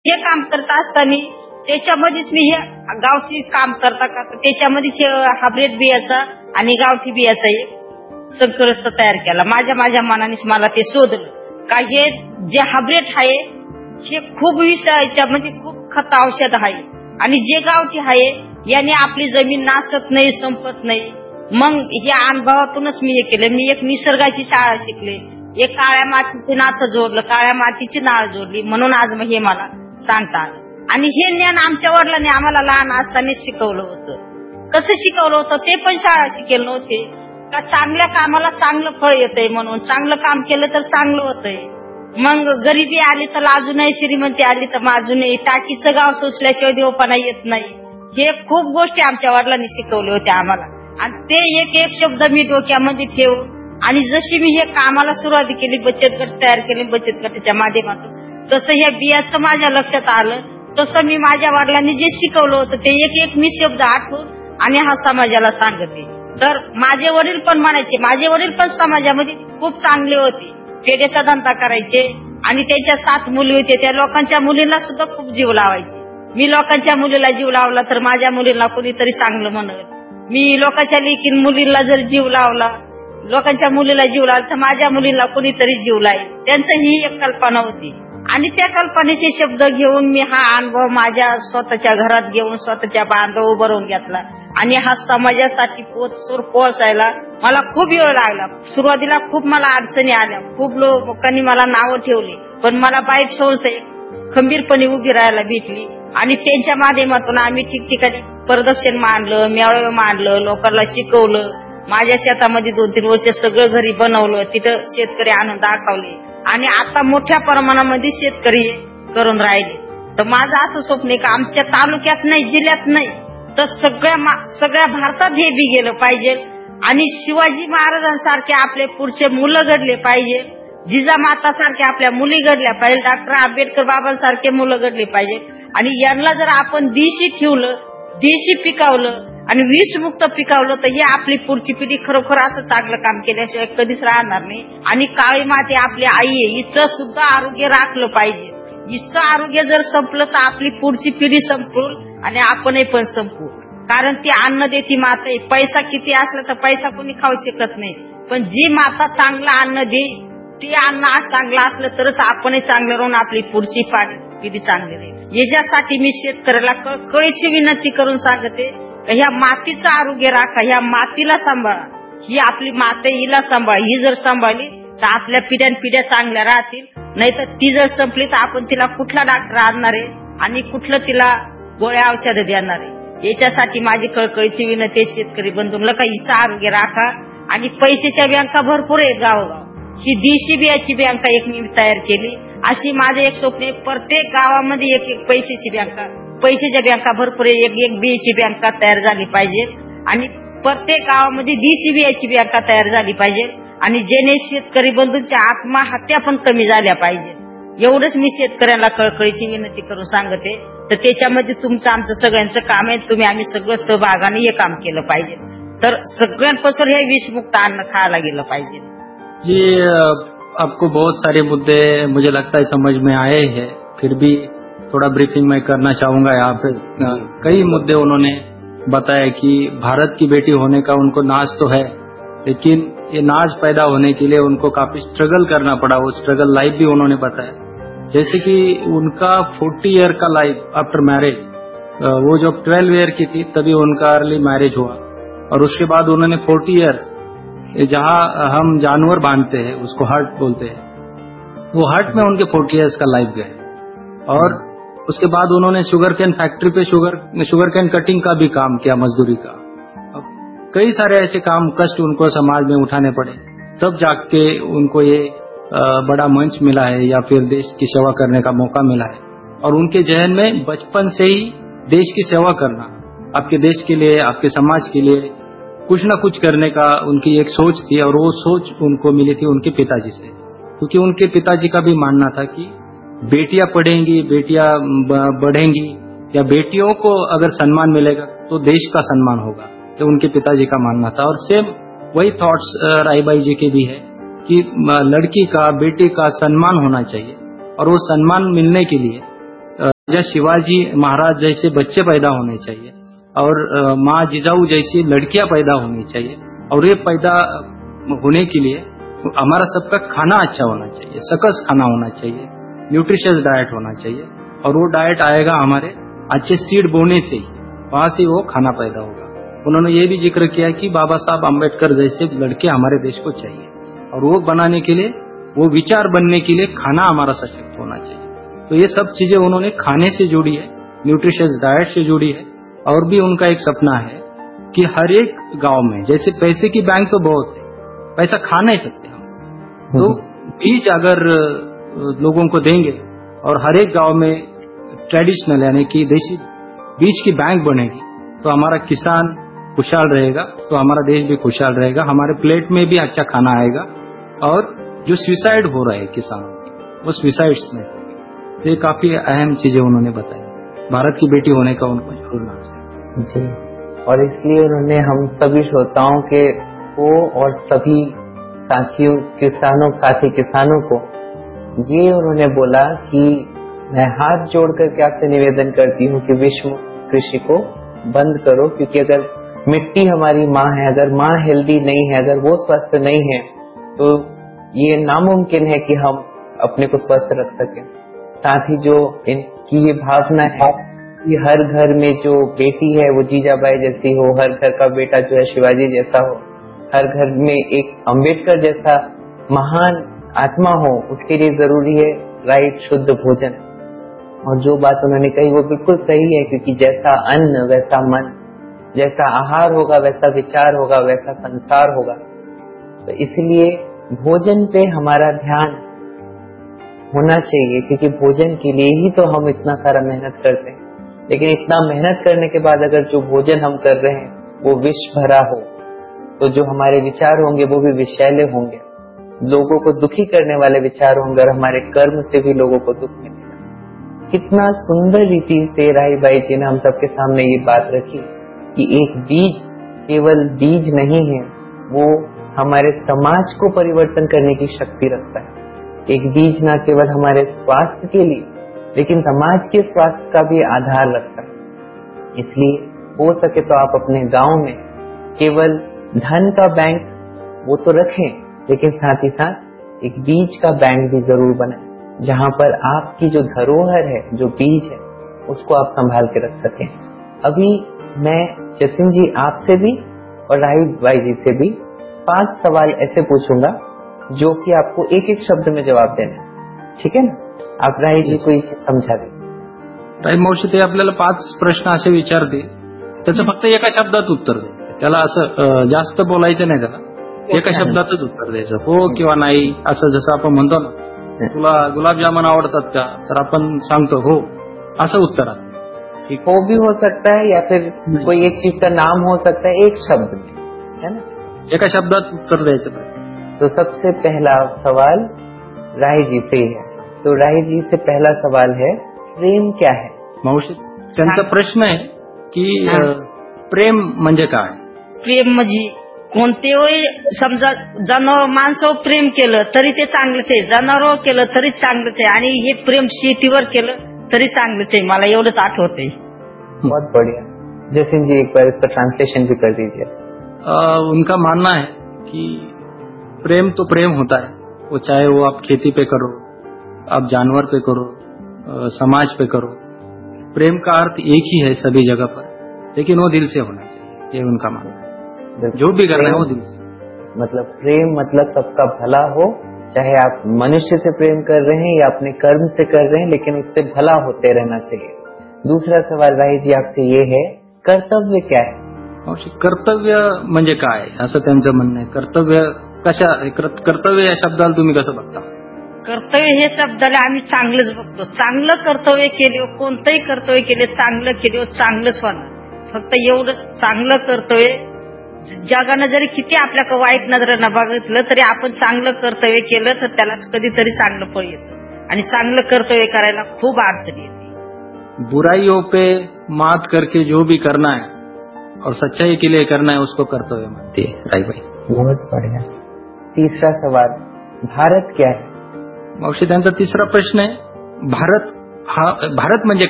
हे काम करत असताना त्याच्यामध्येच मी हे गावठी काम करता करता त्याच्यामध्येच हायब्रिड बियाचा आणि गावठी बियाचा एक संकरस्त तयार केला. माझ्या मनानेच मला ते शोधलं का हे जे हायब्रिड आहे हे खूप याच्यामध्ये खूप खत औषध आहे आणि जे गावठी आहे याने आपली जमीन नासत नाही, संपत नाही. मग या अनुभवातूनच मी हे केलं. मी एक निसर्गाची शाळा शिकले, एक काळ्या मातीचे नातं जोडलं, काळ्या मातीची नाळ जोडली, म्हणून आज हे मला सांगतात. आणि हे ज्ञान आमच्या वडिलांनी आम्हाला लहान असतानाच शिकवलं होतं. कसं शिकवलं होतं ते पण शाळा शिकेल नव्हते का चांगल्या कामाला चांगलं फळ येतंय, म्हणून चांगलं काम केलं तर चांगलं होतंय. मग गरिबी आली तर लाजू नाही, श्रीमंती आली तर माजू नाही, टाकीचं गाव सोसल्याशिवाय देवपणा येत नाही. हे खूप गोष्टी आमच्या वडिलांनी शिकवले होते आम्हाला आणि ते एक एक शब्द मी डोक्यामध्ये ठेवून आणि जशी मी हे कामाला सुरुवात केली, बचत गट तयार केले, बचत गटाच्या माध्यमातून तसं हे बियाचं माझ्या लक्षात आलं. तसं मी माझ्या वडिलांनी जे शिकवलं होतं ते एक एक मी शब्द आठवून आणि हा समाजाला सांगते. तर माझे वडील पण म्हणायचे, माझे वडील पण समाजामध्ये खूप चांगले होते, पेढ्याचा धंदा करायचे आणि त्यांच्या 7 मुली होते. त्या लोकांच्या मुलींना सुद्धा खूप जीव लावायचे. मी लोकांच्या मुलीला जीव लावला तर माझ्या मुलीला कोणीतरी चांगलं म्हणत. मी लोकांच्या लेकीन मुलीला जर जीव लावला, लोकांच्या मुलीला जीव लावला तर माझ्या मुलीला कोणीतरी जीव लावेल. त्यांचं ही एक कल्पना होती आणि त्या कल्पनेचे शब्द घेऊन मी हा अनुभव माझ्या स्वतःच्या घरात घेऊन स्वतःच्या बांधव उभारून घेतला आणि हा समाजासाठी पोहोचायला मला खूप वेळ लागला. सुरुवातीला खूप मला अडचणी आल्या, खूप लोकांनी मला नावं ठेवली, पण मला बाईट संस्था खंबीरपणे उभी राहायला भेटली आणि त्यांच्या माध्यमातून आम्ही ठिकठिकाणी प्रदर्शन मांडलं, मेळावे मांडलं, लोकांना शिकवलं. माझ्या शेतामध्ये 2-3 वर्ष सगळं घरी बनवलं, तिथं शेतकरी आणून दाखवले आणि आता मोठ्या प्रमाणामध्ये शेतकरी करून राहिले. तर माझं असं स्वप्न आहे की आमच्या तालुक्यात नाही, जिल्ह्यात नाही तर सगळ्या भारतात हे बी गेलं पाहिजे आणि शिवाजी महाराजांसारखे आपले पुढचे मुलं घडले पाहिजे, जिजामाता सारखे आपल्या मुली घडल्या पाहिजे, डॉक्टर आंबेडकर बाबांसारखे मुलं घडले पाहिजे. आणि यांना जर आपण देशी ठेवलं, देशी पिकावलं आणि विषमुक्त पिकावलं तर ही आपली पुढची पिढी खरोखर असं चांगलं काम केल्याशिवाय कधीच राहणार नाही. आणि काळी माती आपली आई आहे, हिचं सुद्धा आरोग्य राखलं पाहिजे. हिचं आरोग्य जर संपलं तर आपली पुढची पिढी संपल आणि आपणही पण संपू. कारण ती अन्न देती माता आहे. पैसा किती असला तर पैसा कोणी खाऊ शकत नाही, पण जी माता चांगलं अन्न दे, ती अन्न आज चांगलं असलं तरच आपणही चांगलं राहून आपली पुढची पिढी चांगली राहील. याच्यासाठी मी शेतकऱ्याला कळकळीची विनंती करून सांगते, ह्या मातीचं आरोग्य राखा, ह्या मातीला सांभाळा. ही आपली माता, हिला सांभाळ. ही जर सांभाळली तर आपल्या पिढ्या चांगल्या राहतील. नाहीतर ती जर संपली तर आपण तिला कुठला डॉक्टर आणणार आहे आणि कुठलं तिला गोळ्या औषध देणार आहे. याच्यासाठी माझी कळकळीची विनंती आहे शेतकरी बंधूंना का हिचं आरोग्य राखा. आणि पैशाच्या बँका भरपूर आहेत गावोगाव. ही देशी बियाची बँका एक मी तयार केली. अशी माझे एक स्वप्न आहे, प्रत्येक गावामध्ये एक पैशाची बँका, पैशाच्या बँका भरपूर आहे. एक बियाची बँका तयार झाली पाहिजे आणि प्रत्येक गावामध्ये देशी बियाची बँका तयार झाली पाहिजे आणि जेणे शेतकरी बंधूंच्या आत्महत्या पण कमी झाल्या पाहिजे. एवढंच मी शेतकऱ्यांना कळकळीची विनंती करून सांगते. तर त्याच्यामध्ये तुमचं आमचं सगळ्यांचं काम आहे. तुम्ही आम्ही सगळं सहभागाने हे काम केलं पाहिजे. तर सगळ्यांपासून हे विषमुक्त अन्न खायला गेलं पाहिजे. जी, आपको बहुत सारे मुद्दे मुझे लगता है समझ में आए हैं, फिर भी थोड़ा ब्रीफिंग मैं करना चाहूंगा यहाँ पे. कई मुद्दे उन्होंने बताया कि भारत की बेटी होने का उनको नाज तो है, लेकिन ये नाज पैदा होने के लिए उनको काफी स्ट्रगल करना पड़ा. वो स्ट्रगल लाइफ भी उन्होंने बताया. जैसे कि उनका 40 ईयर का लाइफ आफ्टर मैरिज, वो जब 12 ईयर की थी तभी उनका अर्ली मैरिज हुआ और उसके बाद उन्होंने 40 ईयर्स, जहाँ हम जानवर बांधते हैं उसको हट बोलते हैं, वो हट में उनके 40 ईयर्स का लाइफ गए. और उसके बाद उन्होंने शुगर कैन फैक्ट्री पे शुगर कैन कटिंग का भी काम किया, मजदूरी का. कई सारे ऐसे काम कष्ट उनको समाज में उठाने पड़े, तब जाके उनको ये बड़ा मंच मिला है या फिर देश की सेवा करने का मौका मिला है. और उनके जहन में बचपन से ही देश की सेवा करना, आपके देश के लिए, आपके समाज के लिए कुछ न कुछ करने का उनकी एक सोच थी. और वो सोच उनको मिली थी उनके पिताजी से, क्योंकि उनके पिताजी का भी मानना था कि बेटियां पढ़ेंगी, बेटियां बढ़ेंगी या बेटियों को अगर सम्मान मिलेगा तो देश का सम्मान होगा. तो उनके पिताजी का मानना था. और सेम वही थॉट्स राईबाई जी के भी है कि लड़की का, बेटी का सम्मान होना चाहिए. और वो सम्मान मिलने के लिए राजा शिवाजी महाराज जैसे बच्चे पैदा होने चाहिए और माँ जिजाऊ जैसी लड़कियां पैदा होनी चाहिए। और ये पैदा होने के लिए हमारा सबका खाना अच्छा होना चाहिए, सकस खाना होना चाहिए, न्यूट्रिशियस डाइट होना चाहिए। और वो डाइट आएगा हमारे अच्छे सीड बोने से ही, वहां से वो खाना पैदा होगा। उन्होंने ये भी जिक्र किया कि बाबा साहब अम्बेडकर जैसे लड़के हमारे देश को चाहिए, और वो बनाने के लिए, वो विचार बनने के लिए खाना हमारा सशक्त होना चाहिए। तो ये सब चीजें उन्होंने खाने से जुड़ी है, न्यूट्रिशियस डाइट से जुड़ी है। और भी उनका एक सपना है कि हर एक गांव में, जैसे पैसे की बैंक तो बहुत है, पैसा खा नहीं सकते हम, तो बीज अगर लोगों को देंगे और हर एक गांव में ट्रेडिशनल यानी कि देसी बीज की बैंक बनेगी, तो हमारा किसान खुशहाल रहेगा, तो हमारा देश भी खुशहाल रहेगा, हमारे प्लेट में भी अच्छा खाना आएगा। और जो सुसाइड हो रहा है किसानों की, वो सुसाइड्स में होगी। ये काफी अहम चीजें उन्होंने बताई। भारत की बेटी होने का उनको जरूर नाम है जी। और इसलिए उन्होंने हम सभी श्रोताओं को और सभी साथी किसानों को ये उन्होंने बोला कि मैं हाथ जोड़कर के आपसे निवेदन करती हूँ कि विश्व कृषि को बंद करो, क्योंकि अगर मिट्टी हमारी माँ है, अगर माँ हेल्दी नहीं है, अगर वो स्वस्थ नहीं है, तो ये नामुमकिन है कि हम अपने को स्वस्थ रख सकें। साथ ही जो इनकी ये भावना है कि हर घर में जो बेटी है वो जीजाबाई जैसी हो, हर घर का बेटा जो है शिवाजी जैसा हो, हर घर में एक अम्बेडकर जैसा महान आत्मा हो, उसके लिए जरूरी है राइट शुद्ध भोजन। और जो बात उन्होंने कही वो बिल्कुल सही है, क्योंकि जैसा अन्न वैसा मन, जैसा आहार होगा वैसा विचार होगा, वैसा संसार होगा। तो इसलिए भोजन पे हमारा ध्यान होना चाहिए, क्योंकि भोजन के लिए ही तो हम इतना सारा मेहनत करते हैं। लेकिन इतना मेहनत करने के बाद अगर जो भोजन हम कर रहे हैं वो विष भरा हो, तो जो हमारे विचार होंगे वो भी विषैले होंगे, लोगों को दुखी करने वाले विचार होंगे, और हमारे कर्म से भी लोगों को दुख मिलेगा। कितना सुंदर रीति से राही बाई जी ने हम सबके सामने ये बात रखी कि एक बीज केवल बीज नहीं है, वो हमारे समाज को परिवर्तन करने की शक्ति रखता है। एक बीज न केवल हमारे स्वास्थ्य के लिए, लेकिन समाज के स्वास्थ्य का भी आधार रखता है। इसलिए हो सके तो आप अपने गांव में केवल धन का बैंक वो तो रखें, लेकिन साथ ही साथ एक बीज का बैंक भी जरूर बनाएं, जहां पर आपकी जो धरोहर है, जो बीज है, उसको आप संभाल के रख सकें। अभी मैं जतिन जी आपसे भी और राही बाई जी से भी 5 सवाल ऐसे पूछूंगा जो कि आपको एक एक शब्द में जवाब देना है, ठीक है ना? आप राही जी को समझा दीजिए। राही मावशी, ते आपल्याला 5 प्रश्न असे विचारतील, त्याचं फक्त एका शब्दात उत्तर द्यायचं, त्याला असं जास्त बोलायचं नाही, त्याला एका शब्दातच उत्तर द्यायचं, हो किंवा नाही. असं जसं आपण म्हणतो ना, तुला गुलाबजामुन आवडतात का, तर आपण सांगतो हो, असं उत्तर असतं. ठीक, हो भी हो सकता है या फिर कोई एक चीज का नाम हो सकता है, एक शब्द में, है ना? एका शब्दात उत्तर द्यायचं. तो सबसे पहला सवाल राही जी से है. तो राही जी से पहला सवाल है, प्रेम क्या है? मावशी, त्यांचा प्रश्न आहे की प्रेम म्हणजे काय? प्रेम म्हणजे कोणतेही समजा जनावर माणसावर प्रेम केलं तरी ते चांगलंच आहे, जनावरावर केलं तरी चांगलंच आहे, आणि हे प्रेम शेतीवर केलं तरी चांगलंच आहे. मला एवढंच आठवतंय. बहुत बढ़िया. जतिन जी एक बार इसका ट्रांसलेशन भी कर दीजिए. उनका मानना है कि प्रेम तो प्रेम होता है, वो चाहे वो आप खेती पे करो, आप जानवर पे करो, समाज पे करो, प्रेम का अर्थ एक ही है सभी जगह पर, लेकिन वो दिल से होना चाहिए, ये उनका मानना है. जो भी करना है वो दिल से. मतलब प्रेम मतलब सबका भला हो, चाहे आप मनुष्य से प्रेम कर रहे हैं या अपने कर्म से कर रहे हैं, लेकिन उससे भला होते रहना चाहिए. दूसरा सवाल राही जी आपसे ये है, कर्तव्य क्या है? कर्तव्य म्हणजे काय, असं त्यांचं म्हणणं आहे. कर्तव्य या शब्दाला तुम्ही कसं बघता? कर्तव्य हे शब्दाला आम्ही चांगलंच बघतो. चांगलं कर्तव्य केले, कोणतंही कर्तव्य केले, चांगलं केले चांगलंच होणार. फक्त एवढं चांगलं कर्तव्य, जगानं जरी किती आपल्याकडे वाईट नजरेनं बघितलं तरी आपण चांगलं कर्तव्य केलं तर त्याला कधीतरी चांगलं फळ येतं, आणि चांगलं कर्तव्य करायला खूप अडचण येते. बुराइयों पे मात करके जो भी करना है और सच्चाई के लिए करना है, उसको कर्तव्य मानती है राही बाई. बहुत बढ़िया. तीसरा सवाल, भारत क्या है? मावशी, त्यांचा तिसरा प्रश्न आहे, भारत म्हणजे